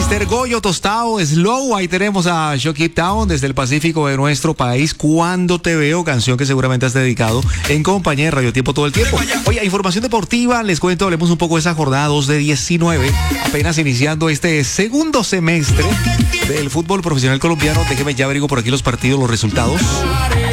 Mr. Goyo Tostado Slow. Ahí tenemos a Shocky Town desde el Pacífico de nuestro país. Cuando te veo, canción que seguramente has dedicado en compañía de Radio Tiempo todo el tiempo. Oye, información deportiva, les cuento, hablemos un poco de esa jornada 2 de 19, apenas iniciando este segundo semestre del fútbol profesional colombiano. Déjeme ya averiguo por aquí los partidos, los resultados.